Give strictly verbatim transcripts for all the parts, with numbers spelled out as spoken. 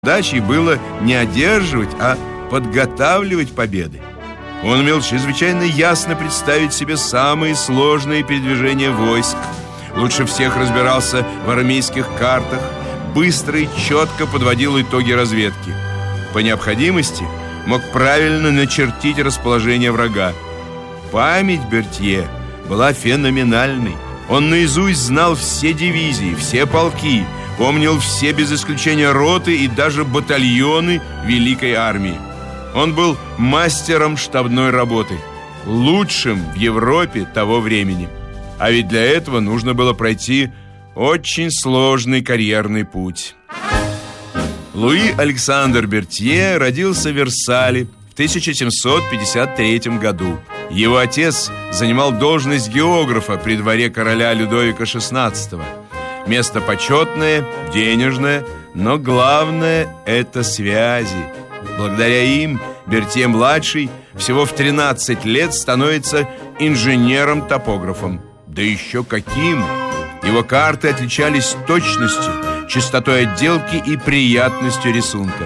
Задачей было не одерживать, а подготавливать победы. Он умел чрезвычайно ясно представить себе самые сложные передвижения войск, лучше всех разбирался в армейских картах, быстро и четко подводил итоги разведки. По необходимости мог правильно начертить расположение врага. Память Бертье была феноменальной. Он наизусть знал все дивизии, все полки, помнил все без исключения роты и даже батальоны Великой армии. Он был мастером штабной работы, лучшим в Европе того времени. А ведь для этого нужно было пройти очень сложный карьерный путь. Луи Александр Бертье родился в Версале в тысяча семьсот пятьдесят третьем году. Его отец занимал должность географа при дворе короля Людовика шестнадцатого. Место почетное, денежное, но главное – это связи. Благодаря им Бертье-младший всего в тринадцать лет становится инженером-топографом. Да еще каким! Его карты отличались точностью, чистотой отделки и приятностью рисунка.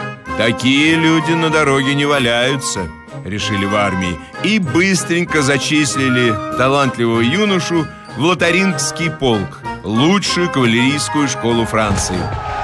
Такие люди на дороге не валяются, решили в армии, и быстренько зачислили талантливого юношу в Лотарингский полк, лучшую кавалерийскую школу Франции.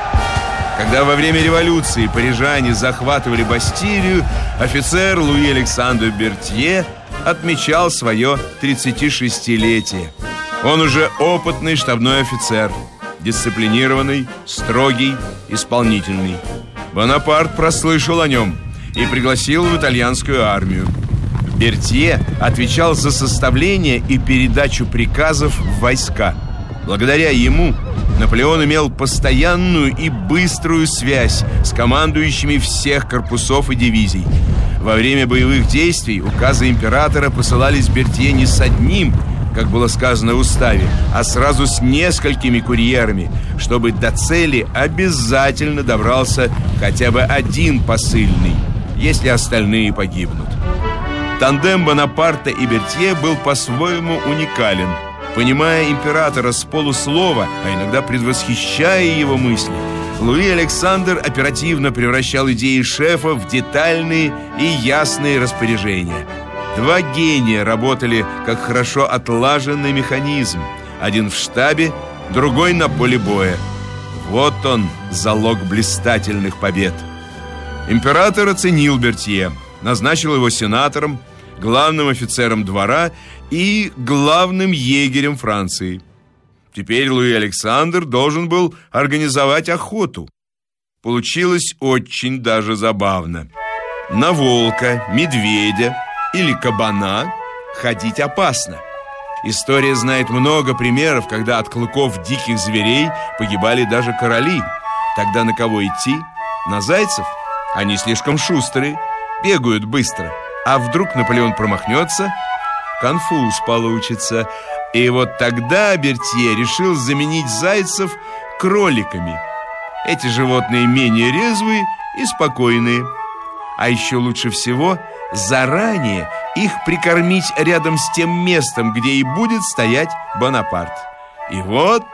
Когда во время революции парижане захватывали Бастилию, офицер Луи Александр Бертье отмечал свое тридцатишестилетие. Он уже опытный штабной офицер, дисциплинированный, строгий, исполнительный. Бонапарт прослышал о нем и пригласил в итальянскую армию. Бертье отвечал за составление и передачу приказов в войска. Благодаря ему Наполеон имел постоянную и быструю связь с командующими всех корпусов и дивизий. Во время боевых действий указы императора посылались Бертье не с одним, как было сказано в уставе, а сразу с несколькими курьерами, чтобы до цели обязательно добрался хотя бы один посыльный, если остальные погибнут. Тандем Бонапарта и Бертье был по-своему уникален. Понимая императора с полуслова, а иногда предвосхищая его мысли, Луи Александр оперативно превращал идеи шефа в детальные и ясные распоряжения. Два гения работали как хорошо отлаженный механизм. Один в штабе, другой на поле боя. Вот он, залог блистательных побед. Император оценил Бертье, назначил его сенатором, главным офицером двора и главным егерем Франции. Теперь Луи Александр должен был организовать охоту. Получилось очень даже забавно. На волка, медведя или кабана ходить опасно. История знает много примеров, когда от клыков диких зверей погибали даже короли. Тогда на кого идти? На зайцев? Они слишком шустрые, бегают быстро. А вдруг Наполеон промахнется? Конфуз получится. И вот тогда Бертье решил заменить зайцев кроликами. Эти животные менее резвые и спокойные. А еще лучше всего заранее их прикормить рядом с тем местом, где и будет стоять Бонапарт. И вот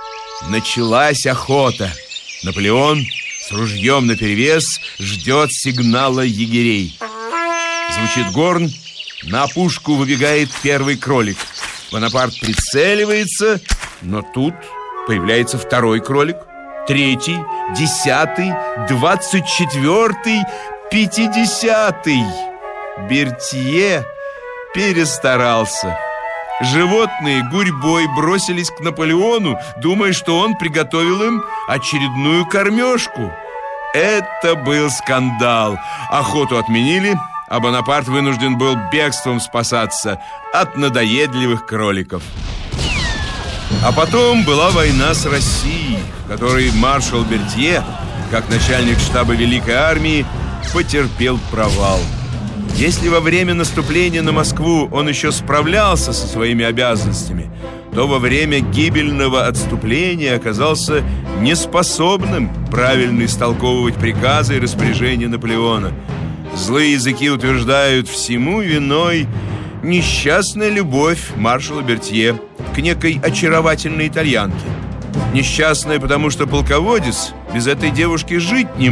началась охота. Наполеон с ружьем наперевес ждет сигнала егерей. Звучит горн, на опушку выбегает первый кролик. Бонапарт прицеливается, но тут появляется второй кролик, третий, десятый, двадцать четвертый, пятидесятый. Бертье перестарался. Животные гурьбой бросились к Наполеону, думая, что он приготовил им очередную кормежку. Это был скандал. Охоту отменили, а Бонапарт вынужден был бегством спасаться от надоедливых кроликов. А потом была война с Россией, в которой маршал Бертье, как начальник штаба Великой армии, потерпел провал. Если во время наступления на Москву он еще справлялся со своими обязанностями, то во время гибельного отступления оказался неспособным правильно истолковывать приказы и распоряжения Наполеона. Злые языки утверждают, всему виной несчастная любовь маршала Бертье к некой очаровательной итальянке. Несчастная, потому что полководец без этой девушки жить не